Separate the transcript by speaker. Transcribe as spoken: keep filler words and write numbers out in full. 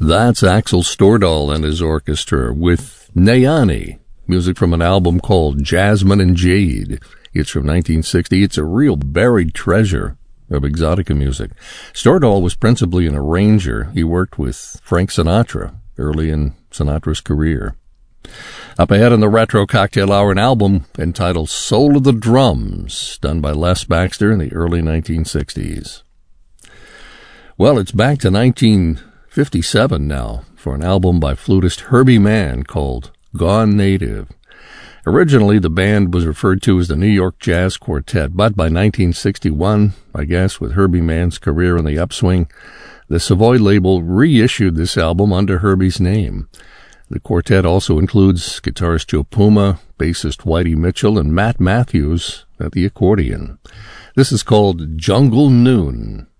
Speaker 1: That's Axel Stordahl and his orchestra with Nayani, music from an album called Jasmine and Jade. It's from nineteen sixty. It's a real buried treasure of exotica music. Stordahl was principally an arranger. He worked with Frank Sinatra early in Sinatra's career. Up ahead in the Retro Cocktail Hour, an album entitled Soul of the Drums, done by Les Baxter in the early nineteen sixties. Well, it's back to nineteen fifty-seven now for an album by flutist Herbie Mann called Gone Native. Originally, the band was referred to as the New York Jazz Quartet, but by nineteen sixty-one, I guess, with Herbie Mann's career on the upswing, the Savoy label reissued this album under Herbie's name. The quartet also includes guitarist Joe Puma, bassist Whitey Mitchell, and Matt Matthews at the accordion. This is called Jungle Noon.